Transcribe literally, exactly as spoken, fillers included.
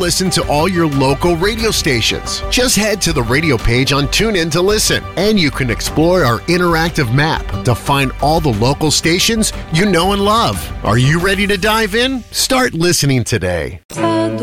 listen to all your local radio stations. Just head to the radio page on TuneIn to listen, and you can explore our interactive map to find all the local stations you know and love. Are you ready to dive in? Start listening today.